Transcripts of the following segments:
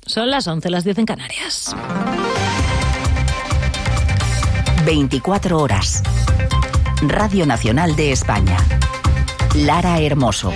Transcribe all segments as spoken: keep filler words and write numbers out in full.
Son las once, las diez en Canarias. veinticuatro horas. Radio Nacional de España. Lara Hermoso.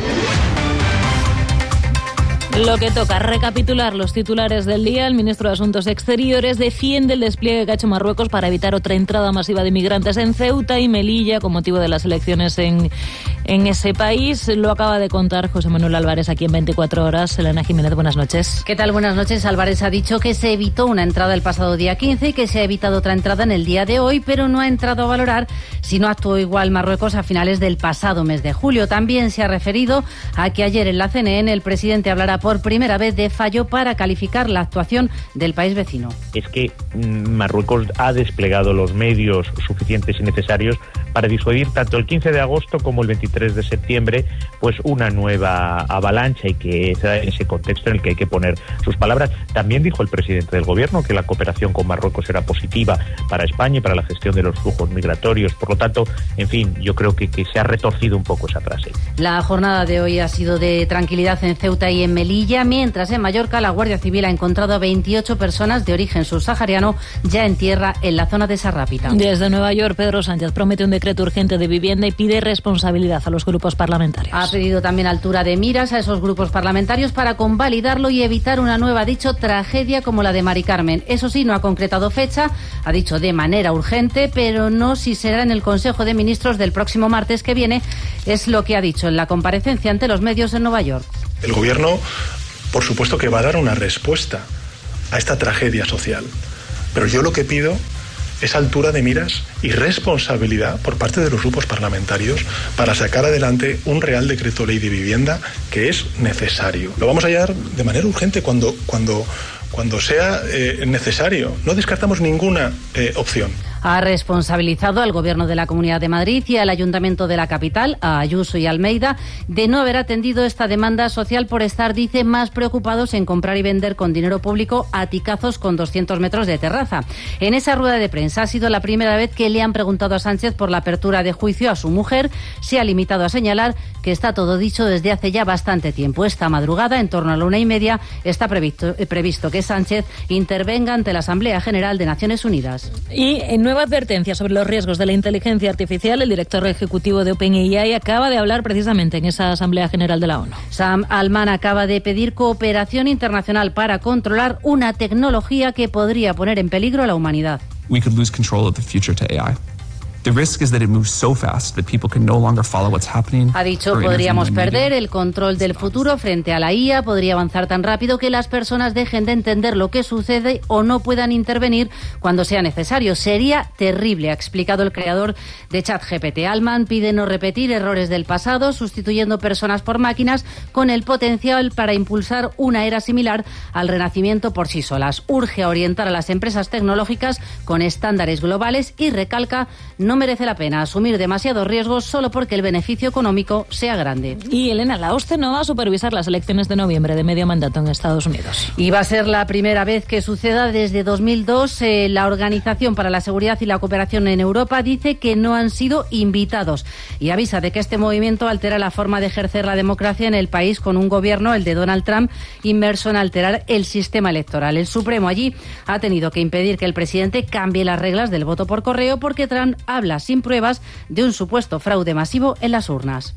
Lo que toca, recapitular los titulares del día. El ministro de Asuntos Exteriores defiende el despliegue que ha hecho Marruecos para evitar otra entrada masiva de inmigrantes en Ceuta y Melilla con motivo de las elecciones en, en ese país. Lo acaba de contar José Manuel Álvarez aquí en veinticuatro horas. Elena Jiménez, buenas noches. ¿Qué tal? Buenas noches. Álvarez ha dicho que se evitó una entrada el pasado día quince y que se ha evitado otra entrada en el día de hoy, pero no ha entrado a valorar si no actuó igual Marruecos a finales del pasado mes de julio. También se ha referido a que ayer en la C N N el presidente hablará por primera vez de fallo para calificar la actuación del país vecino. Es que Marruecos ha desplegado los medios suficientes y necesarios para disuadir tanto el quince de agosto como el veintitrés de septiembre pues una nueva avalancha, y que es ese contexto en el que hay que poner sus palabras. También dijo el presidente del gobierno que la cooperación con Marruecos era positiva para España y para la gestión de los flujos migratorios. Por lo tanto, en fin, yo creo que, que se ha retorcido un poco esa frase. La jornada de hoy ha sido de tranquilidad en Ceuta y en Melilla, mientras en Mallorca la Guardia Civil ha encontrado a veintiocho personas de origen subsahariano ya en tierra en la zona de Sarrápita. Desde Nueva York, Pedro Sánchez promete un decreto urgente de vivienda y pide responsabilidad a los grupos parlamentarios. Ha pedido también altura de miras a esos grupos parlamentarios para convalidarlo y evitar una nueva, ha dicho, tragedia como la de Mari Carmen. Eso sí, no ha concretado fecha, ha dicho de manera urgente, pero no si será en el Consejo de Ministros del próximo martes que viene, es lo que ha dicho en la comparecencia ante los medios en Nueva York. El Gobierno, por supuesto que va a dar una respuesta a esta tragedia social, pero yo lo que pido es altura de miras y responsabilidad por parte de los grupos parlamentarios para sacar adelante un Real Decreto Ley de Vivienda que es necesario. Lo vamos a hallar de manera urgente cuando, cuando, cuando sea eh, necesario. No descartamos ninguna eh, opción. Ha responsabilizado al Gobierno de la Comunidad de Madrid y al Ayuntamiento de la capital, a Ayuso y Almeida, de no haber atendido esta demanda social por estar, dice, más preocupados en comprar y vender con dinero público aticazos con doscientos metros de terraza. En esa rueda de prensa ha sido la primera vez que le han preguntado a Sánchez por la apertura de juicio a su mujer. Se ha limitado a señalar que está todo dicho desde hace ya bastante tiempo. Esta madrugada, en torno a la una y media, está previsto, eh, previsto que Sánchez intervenga ante la Asamblea General de Naciones Unidas. Y en nueva advertencia sobre los riesgos de la inteligencia artificial, el director ejecutivo de OpenAI acaba de hablar precisamente en esa Asamblea General de la ONU. Sam Altman acaba de pedir cooperación internacional para controlar una tecnología que podría poner en peligro a la humanidad. We could lose control of the future to A I. The risk is that it moves so fast that people can no longer follow what's happening. Ha dicho, podríamos perder el control del futuro frente a la I A, podría avanzar tan rápido que las personas dejen de entender lo que sucede o no puedan intervenir cuando sea necesario. Sería terrible, ha explicado el creador de ChatGPT. Altman pide no repetir errores del pasado, sustituyendo personas por máquinas, con el potencial para impulsar una era similar al Renacimiento por sí solas. Urge a orientar a las empresas tecnológicas con estándares globales y recalca, no merece la pena asumir demasiados riesgos solo porque el beneficio económico sea grande. Y Elena, la OSCE no va a supervisar las elecciones de noviembre de medio mandato en Estados Unidos. Y va a ser la primera vez que suceda desde dos mil dos. Eh, la Organización para la Seguridad y la Cooperación en Europa dice que no han sido invitados y avisa de que este movimiento altera la forma de ejercer la democracia en el país, con un gobierno, el de Donald Trump, inmerso en alterar el sistema electoral. El Supremo allí ha tenido que impedir que el presidente cambie las reglas del voto por correo porque Trump ha habla sin pruebas de un supuesto fraude masivo en las urnas.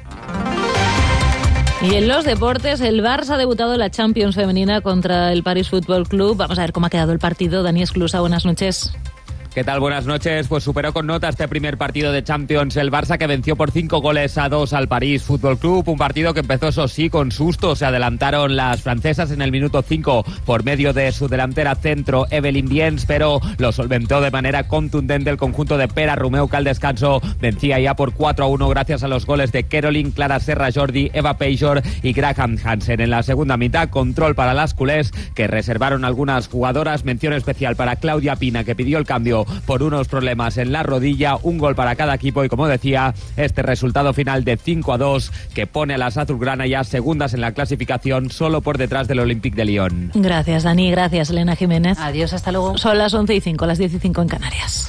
Y en los deportes, el Barça ha debutado en la Champions femenina contra el Paris Football Club. Vamos a ver cómo ha quedado el partido. Dani Esclusa, buenas noches. ¿Qué tal? Buenas noches. Pues superó con nota este primer partido de Champions el Barça, que venció por cinco goles a dos al París Fútbol Club. Un partido que empezó, eso sí, con susto. Se adelantaron las francesas en el minuto cinco por medio de su delantera centro, Evelyn Viens, pero lo solventó de manera contundente el conjunto de Pera Romeu, que al descanso vencía ya por cuatro a uno gracias a los goles de Caroline, Clara Serra Jordi, Eva Pejor y Graham Hansen. En la segunda mitad, control para las culés, que reservaron algunas jugadoras. Mención especial para Claudia Pina, que pidió el cambio por unos problemas en la rodilla. Un gol para cada equipo y, como decía, este resultado final de cinco a dos que pone a las azulgrana ya segundas en la clasificación, solo por detrás del Olympique de Lyon. Gracias, Dani. Gracias, Elena Jiménez. Adiós, hasta luego. Son las once y cinco, las diez y cinco en Canarias.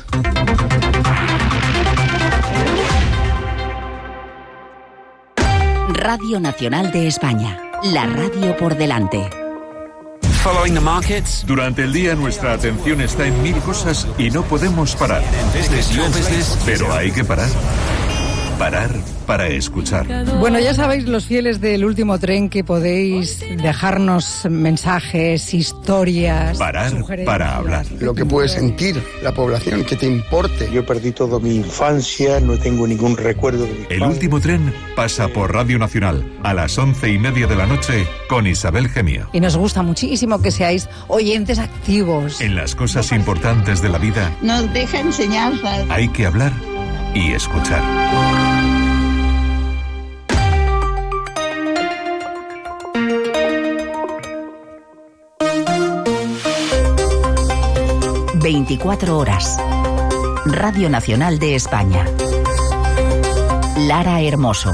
Radio Nacional de España, la radio por delante. following the markets? Durante el día nuestra atención está en mil cosas y no podemos parar. Pero hay que parar. Parar para escuchar. Bueno, ya sabéis, los fieles del Último Tren, que podéis dejarnos mensajes, historias. Parar para hablar. Lo que puede sentir la población, que te importe. Yo perdí toda mi infancia, no tengo ningún recuerdo de mi El padre. Último Tren pasa por Radio Nacional a las once y media de la noche con Isabel Gemio. Y nos gusta muchísimo que seáis oyentes activos. En las cosas importantes de la vida nos deja enseñanzas. Hay que hablar y escuchar. veinticuatro horas. Radio Nacional de España. Lara Hermoso.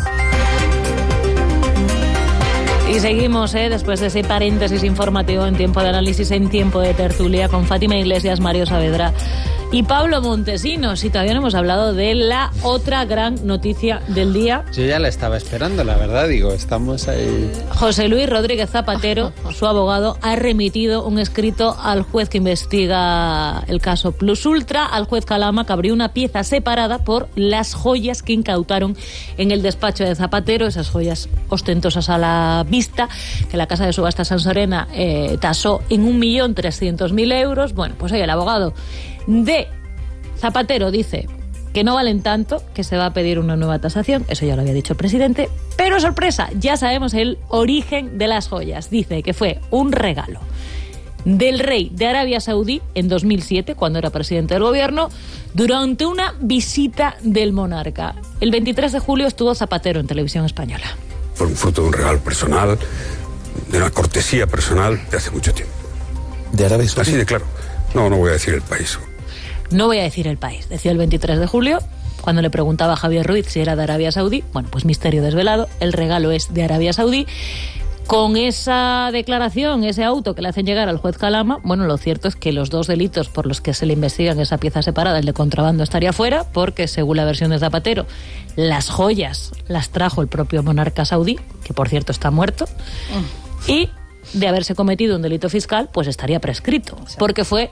Y seguimos, ¿eh? después de ese paréntesis informativo en tiempo de análisis, en tiempo de tertulia, con Fátima Iglesias, Mario Saavedra y Pablo Montesinos. Y todavía no hemos hablado de la otra gran noticia del día. Yo ya la estaba esperando, la verdad, digo, estamos ahí. José Luis Rodríguez Zapatero, su abogado, ha remitido un escrito al juez que investiga el caso Plus Ultra, al juez Calama, que abrió una pieza separada por las joyas que incautaron en el despacho de Zapatero, esas joyas ostentosas a la vista, que la casa de subasta Sansorena eh, tasó en un millón trescientos mil euros. Bueno, pues ahí el abogado de Zapatero dice que no valen tanto, que se va a pedir una nueva tasación, eso ya lo había dicho el presidente, pero sorpresa, ya sabemos el origen de las joyas. Dice que fue un regalo del rey de Arabia Saudí en dos mil siete, cuando era presidente del gobierno, durante una visita del monarca. El veintitrés de julio estuvo Zapatero en Televisión Española. Fue un fruto de un regalo personal, de una cortesía personal de hace mucho tiempo. ¿De Arabia Saudí? Así de claro. No, no voy a decir el país. No voy a decir el país, decía el veintitrés de julio, cuando le preguntaba a Javier Ruiz si era de Arabia Saudí. Bueno, pues misterio desvelado, el regalo es de Arabia Saudí. Con esa declaración, ese auto que le hacen llegar al juez Calama, bueno, lo cierto es que los dos delitos por los que se le investigan esa pieza separada, el de contrabando, estaría fuera, porque según la versión de Zapatero, las joyas las trajo el propio monarca saudí, que por cierto está muerto, mm. y de haberse cometido un delito fiscal, pues estaría prescrito, porque fue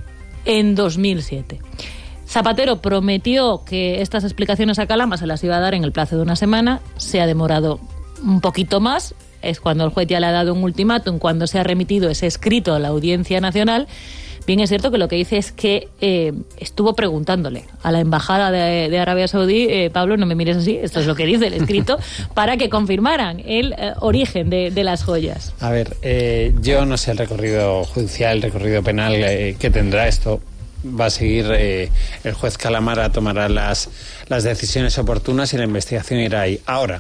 en dos mil siete. Zapatero prometió que estas explicaciones a Calama se las iba a dar en el plazo de una semana, se ha demorado un poquito más, es cuando el juez ya le ha dado un ultimátum, cuando se ha remitido ese escrito a la Audiencia Nacional. Bien, es cierto que lo que dice es que eh, estuvo preguntándole a la embajada de, de Arabia Saudí, eh, Pablo, no me mires así, esto es lo que dice el escrito, para que confirmaran el eh, origen de, de las joyas. A ver, eh, yo no sé el recorrido judicial, el recorrido penal eh, que tendrá esto. Va a seguir, eh, el juez Calamara tomará las, las decisiones oportunas y la investigación irá ahí. Ahora,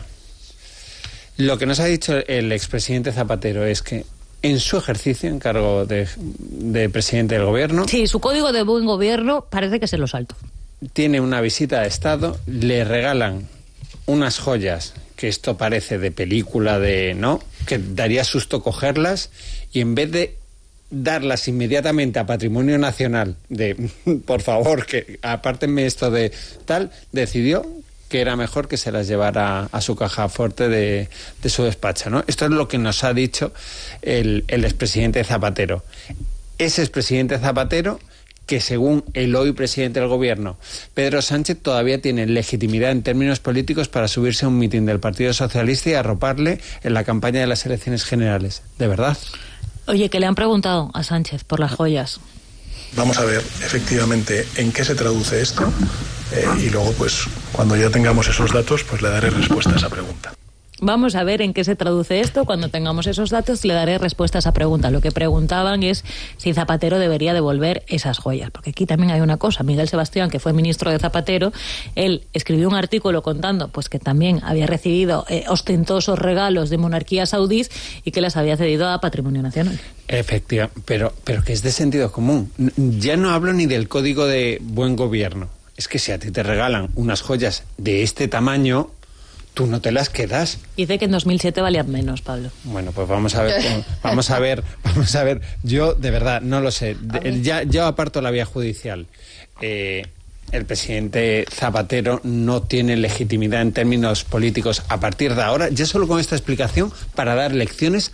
lo que nos ha dicho el expresidente Zapatero es que en su ejercicio en cargo de, de presidente del gobierno... Sí, su código de buen gobierno parece que se lo saltó. Tiene una visita de Estado, le regalan unas joyas, que esto parece de película, de ¿no? que daría susto cogerlas, y en vez de darlas inmediatamente a Patrimonio Nacional, de por favor, que apártenme esto de tal, decidió que era mejor que se las llevara a su caja fuerte de, de su despacho, ¿no? Esto es lo que nos ha dicho el, el expresidente Zapatero. Ese expresidente Zapatero, que según el hoy presidente del gobierno, Pedro Sánchez, todavía tiene legitimidad en términos políticos para subirse a un mitin del Partido Socialista y arroparle en la campaña de las elecciones generales. ¿De verdad? Oye, que le han preguntado a Sánchez por las joyas. Vamos a ver efectivamente en qué se traduce esto eh, y luego, pues, cuando ya tengamos esos datos, pues le daré respuesta a esa pregunta. Vamos a ver en qué se traduce esto. Cuando tengamos esos datos le daré respuesta a esa pregunta. Lo que preguntaban es si Zapatero debería devolver esas joyas. Porque aquí también hay una cosa. Miguel Sebastián, que fue ministro de Zapatero, él escribió un artículo contando pues que también había recibido eh, ostentosos regalos de monarquías saudíes y que las había cedido a Patrimonio Nacional. Efectivamente, pero, pero que es de sentido común. Ya no hablo ni del código de buen gobierno. Es que si a ti te regalan unas joyas de este tamaño, tú no te las quedas. Dice que en dos mil siete valían menos, Pablo. Bueno, pues vamos a ver, vamos a ver, vamos a ver. Yo, de verdad, no lo sé. De, ya, yo aparto la vía judicial. Eh, el presidente Zapatero no tiene legitimidad en términos políticos a partir de ahora, ya solo con esta explicación, para dar lecciones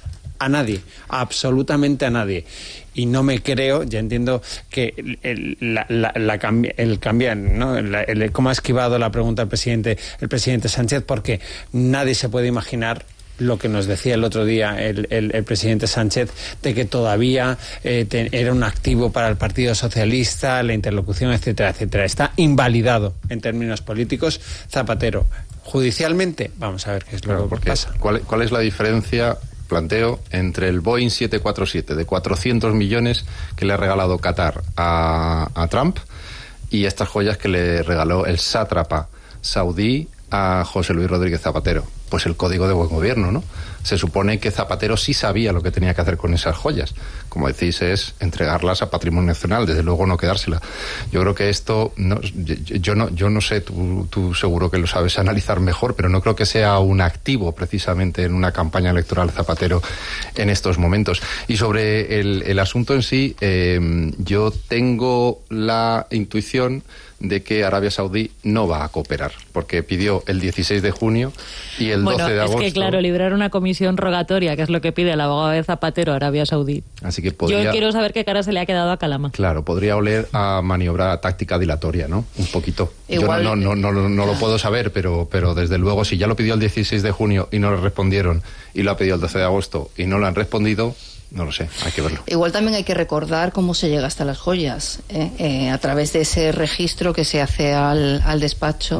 a nadie, absolutamente a nadie. Y no me creo, ya entiendo que el, el, la, la, la cambi- el cambiar, ¿no? El, el, cómo ha esquivado la pregunta el presidente, el presidente Sánchez, porque nadie se puede imaginar lo que nos decía el otro día el, el, el presidente Sánchez, de que todavía eh, te, era un activo para el Partido Socialista, la interlocución, etcétera, etcétera. Está invalidado en términos políticos Zapatero. Judicialmente, vamos a ver qué es lo claro, que pasa. ¿cuál, ¿Cuál es la diferencia, planteo, entre el Boeing siete cuatro siete de cuatrocientos millones que le ha regalado Qatar a, a Trump y estas joyas que le regaló el sátrapa saudí a José Luis Rodríguez Zapatero? Pues el código de buen gobierno, ¿no? Se supone que Zapatero sí sabía lo que tenía que hacer con esas joyas. Como decís, es entregarlas a Patrimonio Nacional, desde luego no quedárselas. Yo creo que esto, no, yo, yo no yo no sé, tú, tú seguro que lo sabes analizar mejor, pero no creo que sea un activo precisamente en una campaña electoral Zapatero en estos momentos. Y sobre el, el asunto en sí, eh, yo tengo la intuición de que Arabia Saudí no va a cooperar, porque pidió el dieciséis de junio y el bueno, doce de agosto... es que claro, librar una comisión rogatoria, que es lo que pide el abogado de Zapatero a Arabia Saudí. Así que podría... Yo quiero saber qué cara se le ha quedado a Calama. Claro, podría oler a maniobra táctica dilatoria, ¿no? Un poquito. Igual... Yo no, no, no, no, no lo puedo saber, pero, pero desde luego, si ya lo pidió el dieciséis de junio y no le respondieron, y lo ha pedido el doce de agosto y no lo han respondido... No lo sé, hay que verlo. Igual también hay que recordar cómo se llega hasta las joyas, ¿eh? Eh, a través de ese registro que se hace al, al despacho.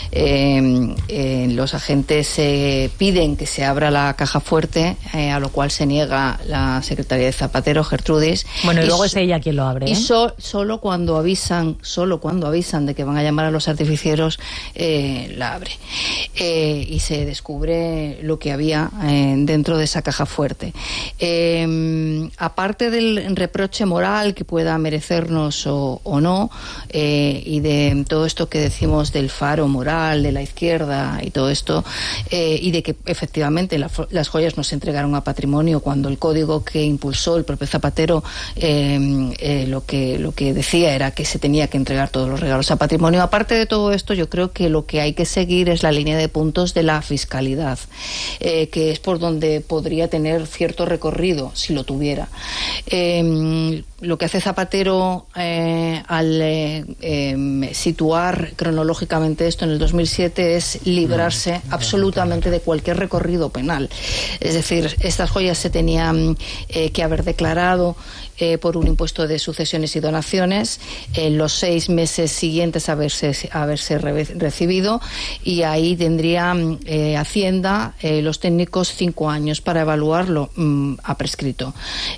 Eh, eh, los agentes eh, piden que se abra la caja fuerte, eh, a lo cual se niega la secretaria de Zapatero, Gertrudis. Bueno, y, y luego es ella quien lo abre. ¿eh? Y so, solo cuando avisan, solo cuando avisan de que van a llamar a los artificieros, eh, la abre. Eh, y se descubre lo que había eh, dentro de esa caja fuerte. Eh, Aparte del reproche moral que pueda merecernos o, o no, eh, y de todo esto que decimos del faro moral de la izquierda y todo esto, eh, y de que efectivamente la, las joyas no se entregaron a patrimonio cuando el código que impulsó el propio Zapatero eh, eh, lo que lo que decía era que se tenía que entregar todos los regalos a patrimonio. Aparte de todo esto, yo creo que lo que hay que seguir es la línea de puntos de la fiscalidad, eh, que es por donde podría tener cierto recorrido si lo tuviera. Eh, lo que hace Zapatero eh, al eh, eh, situar cronológicamente esto en el dos mil siete es librarse absolutamente de cualquier recorrido penal. Es decir, estas joyas se tenían eh, que haber declarado Eh, por un impuesto de sucesiones y donaciones en los seis meses siguientes a haberse, a haberse re recibido, y ahí tendría eh, Hacienda, eh, los técnicos, cinco años para evaluarlo. mmm, ha prescrito.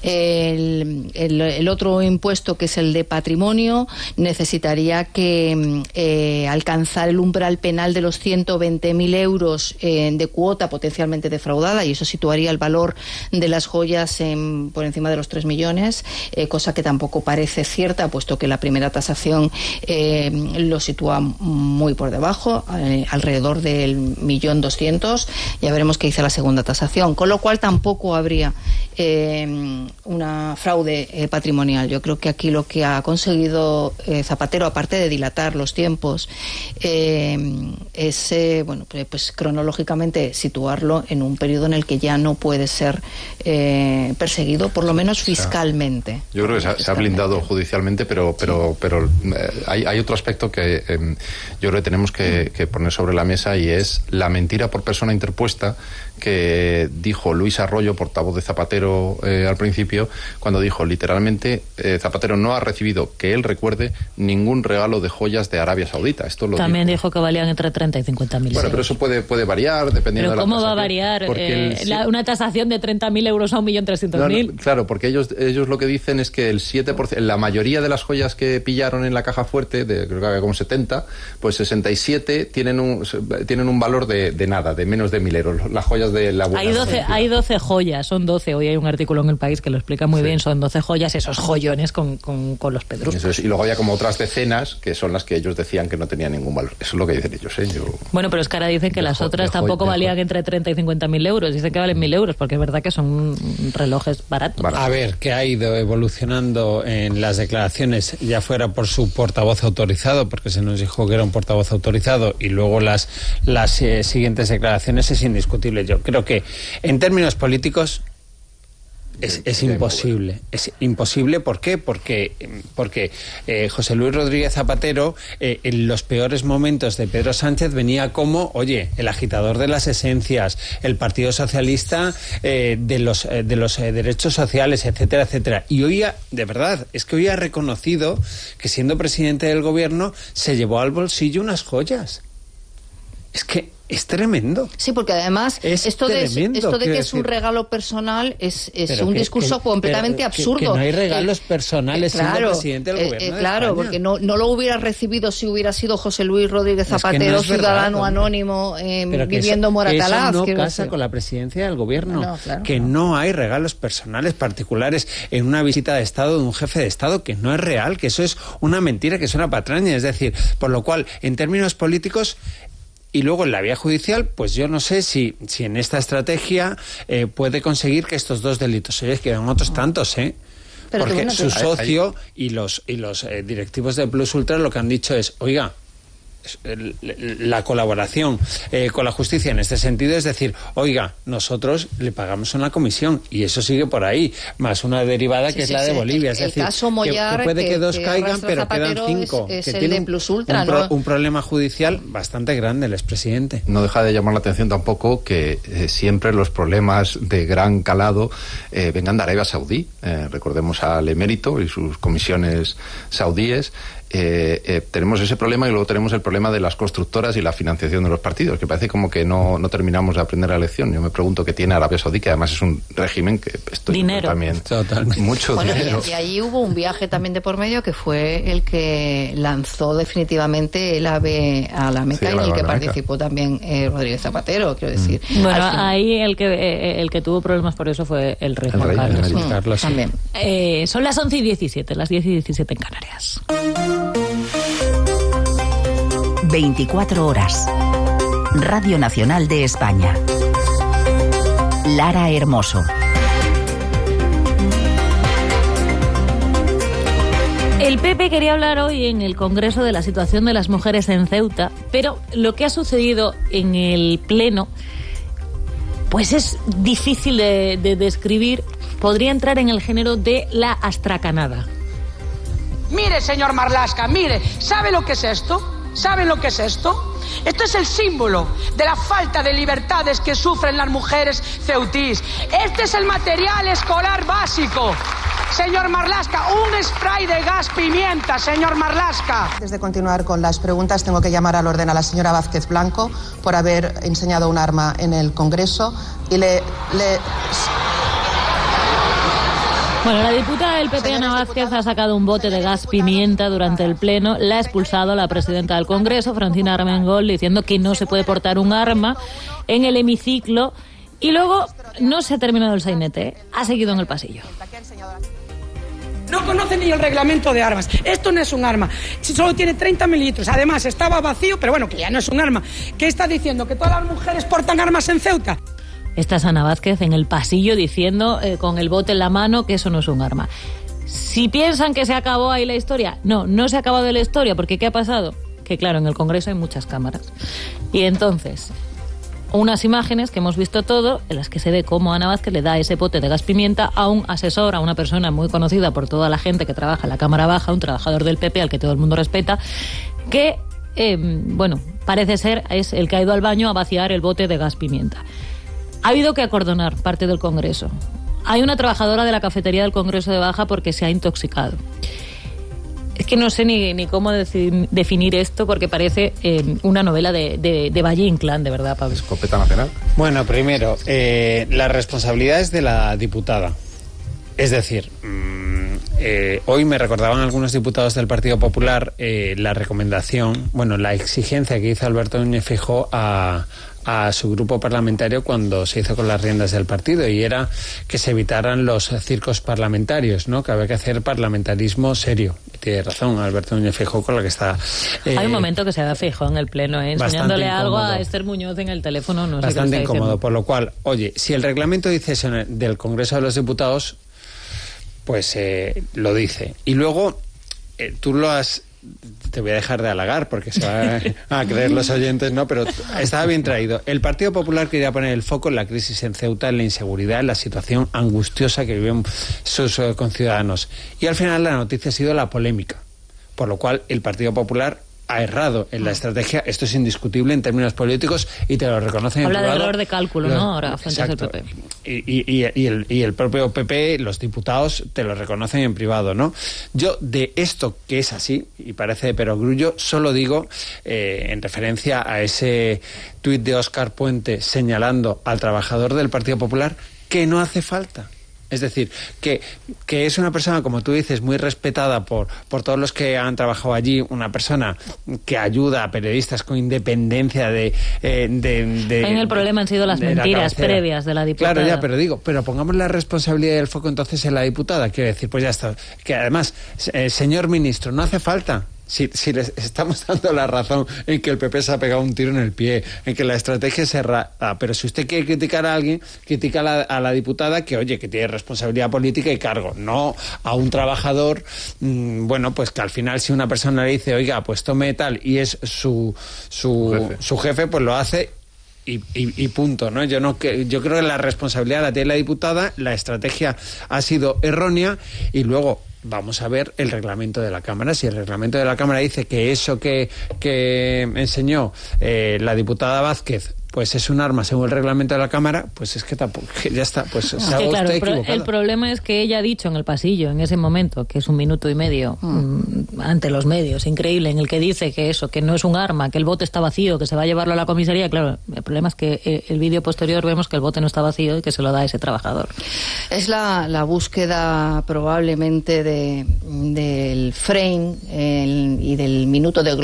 El, el, el otro impuesto, que es el de patrimonio, necesitaría que eh, alcanzar el umbral penal de los ciento veinte mil euros eh, de cuota potencialmente defraudada, y eso situaría el valor de las joyas en, por encima de los tres millones. Eh, cosa que tampoco parece cierta, puesto que la primera tasación eh, lo sitúa muy por debajo, eh, alrededor del millón doscientos. Ya veremos qué dice la segunda tasación, con lo cual tampoco habría eh, una fraude eh, patrimonial. Yo creo que aquí lo que ha conseguido eh, Zapatero, aparte de dilatar los tiempos, eh, es eh, bueno, pues, pues cronológicamente situarlo en un periodo en el que ya no puede ser eh, perseguido, por lo menos fiscalmente. Yo creo que se ha, se ha blindado judicialmente, pero pero sí. pero eh, hay, hay otro aspecto que eh, yo creo que tenemos que, que poner sobre la mesa, y es la mentira por persona interpuesta que dijo Luis Arroyo, portavoz de Zapatero eh, al principio, cuando dijo literalmente eh, Zapatero no ha recibido, que él recuerde, ningún regalo de joyas de Arabia Saudita. Esto lo También dijo. dijo que valían entre treinta y cincuenta mil. Bueno, pero eso puede puede variar dependiendo ¿Pero de la cómo tasación. va a variar eh, el, la, una tasación de treinta mil euros a un millón trescientos mil? No, no, claro, porque ellos ellos lo que dicen es que el siete por ciento, la mayoría de las joyas que pillaron en la caja fuerte, de, creo que había como setenta, pues sesenta y siete tienen un tienen un valor de, de nada, de menos de mil euros. Las joyas de la buena. Hay doce, hay doce joyas, son doce. Hoy hay un artículo en El País que lo explica muy sí. bien. Son doce joyas, esos joyones con, con, con los pedruscos. Eso es, y luego había como otras decenas que son las que ellos decían que no tenían ningún valor. Eso es lo que dicen ellos, ¿eh? Yo... Bueno, pero es que ahora dicen que de las otras tampoco de valían entre treinta y cincuenta mil euros. Dicen que valen mil euros, porque es verdad que son relojes baratos. A ver, que ha ido evolucionando en las declaraciones, ya fuera por su portavoz autorizado, porque se nos dijo que era un portavoz autorizado, y luego las, las eh, siguientes declaraciones, es indiscutible. Yo creo que en términos políticos Es, es imposible, es imposible. ¿Por qué? Porque, porque eh, José Luis Rodríguez Zapatero, eh, en los peores momentos de Pedro Sánchez, venía como, oye, el agitador de las esencias, el Partido Socialista eh, de los, eh, de los eh, derechos sociales, etcétera, etcétera. Y hoy, ha, de verdad, es que hoy ha reconocido que siendo presidente del gobierno se llevó al bolsillo unas joyas. Es que es tremendo. Sí, porque además es esto de, tremendo, esto de que decir. es un regalo personal es, es un que, discurso que, completamente pero, absurdo. Que, que no hay regalos personales eh, claro, siendo presidente del eh, gobierno eh, de Claro, España. porque no, no lo hubiera recibido si hubiera sido José Luis Rodríguez Zapatero, es que no es ciudadano verdad, anónimo, eh, pero que viviendo en Moratalaz. Eso no casa decir. con la presidencia del gobierno. No, claro, que no. no hay regalos personales particulares en una visita de Estado de un jefe de Estado, que no es real, que eso es una mentira, que es una patraña. Es decir, por lo cual, en términos políticos... Y luego en la vía judicial, pues yo no sé si, si en esta estrategia eh, puede conseguir que estos dos delitos se quedan otros tantos, ¿eh? Pero Porque bueno, su que... socio y los y los eh, directivos de Plus Ultra lo que han dicho es, oiga, la colaboración eh, con la justicia en este sentido es decir, oiga, nosotros le pagamos una comisión y eso sigue por ahí, más una derivada sí, que sí, es la sí. de Bolivia. El, es decir, el caso Mollar, que, que puede que, que dos que caigan, pero Zapatero quedan cinco. Es, es que el tiene de Plus Ultra, un, pro, ¿no? un problema judicial bastante grande el expresidente. No deja de llamar la atención tampoco que eh, siempre los problemas de gran calado eh, vengan de Arabia Saudí. Eh, recordemos al emérito y sus comisiones saudíes. Eh, eh, tenemos ese problema y luego tenemos el problema de las constructoras y la financiación de los partidos, que parece como que no, no terminamos de aprender la lección. Yo me pregunto qué tiene Arabia Saudí, que además es un régimen que estoy dinero también Totalmente. mucho bueno, dinero. Y, y allí hubo un viaje también de por medio que fue el que lanzó definitivamente el AVE a la Meca, Sí, y en el que la Meca. participó también eh, Rodríguez Zapatero, quiero decir. Mm. Bueno, Al fin- ahí el que eh, el que tuvo problemas por eso fue el rey El Juan rey, Carlos. el rey. Mm, Carlos, sí. también. Eh, son las once y diecisiete, las diez y diecisiete en Canarias. veinticuatro horas. Radio Nacional de España. Lara Hermoso. El P P quería hablar hoy en el Congreso de la situación de las mujeres en Ceuta, pero lo que ha sucedido en el Pleno, pues es difícil de, de describir. Podría entrar en el género de la astracanada. Mire, señor Marlaska, mire, ¿sabe lo que es esto? ¿Saben lo que es esto? Esto es el símbolo de la falta de libertades que sufren las mujeres ceutís. Este es el material escolar básico. Señor Marlaska, un spray de gas pimienta, señor Marlaska. Antes de continuar con las preguntas, tengo que llamar al orden a la señora Vázquez Blanco por haber enseñado un arma en el Congreso y le... le... Bueno, la diputada del P P, Ana Vázquez, ha sacado un bote de gas pimienta durante el Pleno. La ha expulsado la presidenta del Congreso, Francina Armengol, diciendo que no se puede portar un arma en el hemiciclo. Y luego no se ha terminado el sainete, ¿eh? Ha seguido en el pasillo. No conoce ni el reglamento de armas. Esto no es un arma. Si solo tiene treinta mililitros. Además, estaba vacío, pero bueno, que ya no es un arma. ¿Qué está diciendo? ¿Que todas las mujeres portan armas en Ceuta? Esta es Ana Vázquez en el pasillo diciendo eh, con el bote en la mano que eso no es un arma. Si piensan que se acabó ahí la historia, no, no se ha acabado la historia, porque ¿qué ha pasado? Que claro, en el Congreso hay muchas cámaras. Y entonces, unas imágenes que hemos visto todo, en las que se ve cómo Ana Vázquez le da ese bote de gas pimienta a un asesor, a una persona muy conocida por toda la gente que trabaja en la Cámara Baja, un trabajador del P P al que todo el mundo respeta, que, eh, bueno, parece ser es el que ha ido al baño a vaciar el bote de gas pimienta. Ha habido que acordonar parte del Congreso. Hay una trabajadora de la cafetería del Congreso de Baja porque se ha intoxicado. Es que no sé ni, ni cómo decir, definir esto, porque parece eh, una novela de, de, de Valle Inclán, de verdad, Pablo. Escopeta nacional. Bueno, primero, eh, la responsabilidad es de la diputada. Es decir, mmm, eh, hoy me recordaban algunos diputados del Partido Popular eh, la recomendación, bueno, la exigencia que hizo Alberto Núñez Feijóo a... a su grupo parlamentario cuando se hizo con las riendas del partido, y era que se evitaran los circos parlamentarios, ¿no? Que había que hacer parlamentarismo serio. Tiene razón Alberto Núñez Feijóo con la que está... Eh, Hay un momento que se da Feijóo en el Pleno, ¿eh? enseñándole algo a Esther Muñoz en el teléfono. No sé bastante qué está incómodo, diciendo. por lo cual, oye, si el reglamento dice eso del Congreso de los Diputados, pues eh, lo dice. Y luego, eh, tú lo has te voy a dejar de halagar porque se van a creer los oyentes, ¿no? Pero estaba bien traído. El Partido Popular quería poner el foco en la crisis en Ceuta, en la inseguridad, en la situación angustiosa que viven sus uh, conciudadanos. Y al final la noticia ha sido la polémica, por lo cual el Partido Popular ha errado en la estrategia. Esto es indiscutible en términos políticos y te lo reconocen en privado. Habla de error de cálculo, Los, ¿no? Ahora, frente al P P. Y, y, y, y, el, y el propio P P, los diputados, te lo reconocen en privado, ¿no? Yo, de esto que es así, y parece de perogrullo, solo digo, eh, en referencia a ese tuit de Óscar Puente señalando al trabajador del Partido Popular, que no hace falta. Es decir, que, que es una persona, como tú dices, muy respetada por, por todos los que han trabajado allí, una persona que ayuda a periodistas con independencia de... Eh, de, de en el problema han sido las mentiras previas de la diputada. Claro, ya, pero digo, pero pongamos la responsabilidad del foco entonces en la diputada. Quiero decir, pues ya está. Que además, eh, señor ministro, no hace falta... Si, si les estamos dando la razón en que el P P se ha pegado un tiro en el pie, en que la estrategia es errada, pero si usted quiere criticar a alguien, critica a la, a la diputada que, oye, que tiene responsabilidad política y cargo, no a un trabajador, mmm, bueno, pues que al final si una persona le dice, oiga, pues tome tal, y es su, su, jefe. su jefe, pues lo hace. Y, y, y punto, ¿no? Yo no que yo creo que la responsabilidad la tiene la diputada, la estrategia ha sido errónea y luego vamos a ver el reglamento de la Cámara. Si el reglamento de la Cámara dice que eso que, que enseñó eh, la diputada Vázquez pues es un arma según el reglamento de la Cámara, pues es que tampoco, que ya está, pues se ha claro, usted equivocado. El problema es que ella ha dicho en el pasillo, en ese momento, que es un minuto y medio, mm. ante los medios, increíble, en el que dice que eso, que no es un arma, que el bote está vacío, que se va a llevarlo a la comisaría. Claro, el problema es que el, el vídeo posterior vemos que el bote no está vacío y que se lo da a ese trabajador. Es la, la búsqueda probablemente de, del frame el, y del minuto de